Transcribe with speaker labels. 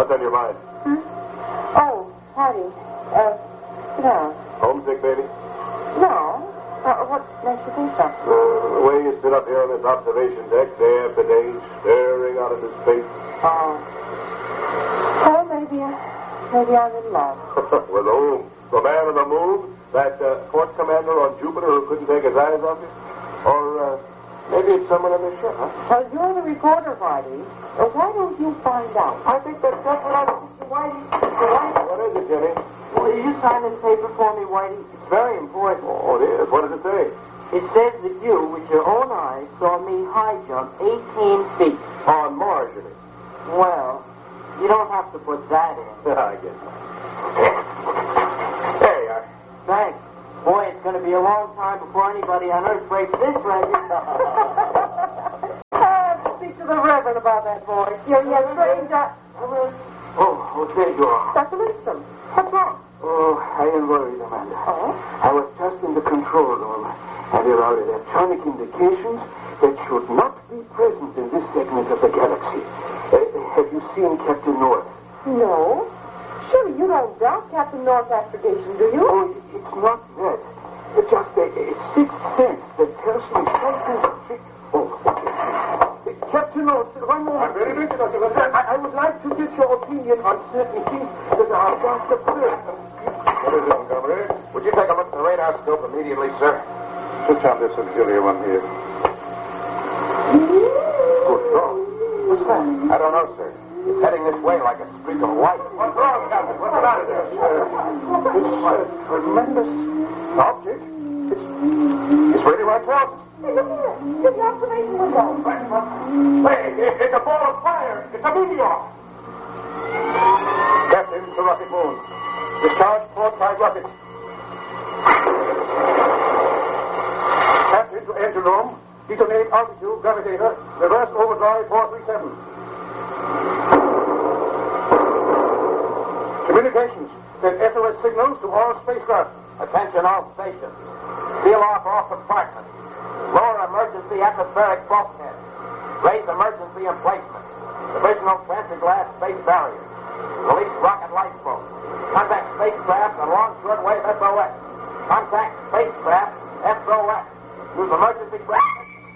Speaker 1: What's on your mind?
Speaker 2: Oh, Patty. Sit down.
Speaker 1: Homesick, baby?
Speaker 2: No. What makes you think so?
Speaker 1: The way you sit up here on this observation deck day after day, staring out into space.
Speaker 2: Oh, maybe I'm in love.
Speaker 1: With whom? The man on the moon? That force commander on Jupiter who couldn't take his eyes off you? Or maybe it's someone on the ship, huh?
Speaker 2: Well, you're the reporter, Whitey. Well, why don't you find out? I think that's just what I think to Whitey.
Speaker 1: What is it, Jenny?
Speaker 2: Will you sign this paper for me, Whitey? It's very important.
Speaker 1: Oh, it is. What does it say?
Speaker 2: It says that you, with your own eyes, saw me high jump 18 feet.
Speaker 1: On Mars, you mean?
Speaker 2: Well, you don't have to put that in.
Speaker 1: I guess not. There you are.
Speaker 2: Thanks. Boy, it's going to be a long time before anybody on Earth breaks this record. Speak to the Reverend about that, boy. You're strange.
Speaker 3: Oh, there you are.
Speaker 2: Dr. Winston, what's wrong?
Speaker 3: Oh, I am worried, Amanda.
Speaker 2: Oh?
Speaker 3: I was just in the control room, and there are electronic indications that should not be present in this segment of the galaxy. Have you seen Captain North?
Speaker 2: No. Surely you don't doubt Captain North's astrogation, do you?
Speaker 3: Oh, it's not that. It's just a sixth sense that tells me something. Captain North, one moment.
Speaker 1: I'm very busy, Dr. Winston.
Speaker 3: I would like to get your opinion on certain things that are about the Earth.
Speaker 1: What is it, Montgomery?
Speaker 4: Would you take a look at the radar scope immediately, sir?
Speaker 1: Switch on this auxiliary one here.
Speaker 4: Good throw. What's that? I don't know, sir. It's heading this way like a streak of light.
Speaker 1: What's wrong, Captain? What's the matter there?
Speaker 3: It's a tremendous object.
Speaker 4: It's really right close.
Speaker 2: Hey, look here. Here's the observation window.
Speaker 1: Hey, it's a ball of fire. It's a meteor.
Speaker 4: Captain, the rocket moon. Discharge broadside rockets.
Speaker 3: Captain to engine room. Detonate altitude, gravitator. Reverse overdrive 437. Communications. Send SOS signals to all spacecraft.
Speaker 4: Attention all stations. Seal off all compartments. Lower emergency atmospheric bulkhead. Raise emergency emplacement. Divisional plexiglass space barrier. Release rocket lifeboat. Contact spacecraft along shortwave SOS. Contact spacecraft SOS. Use emergency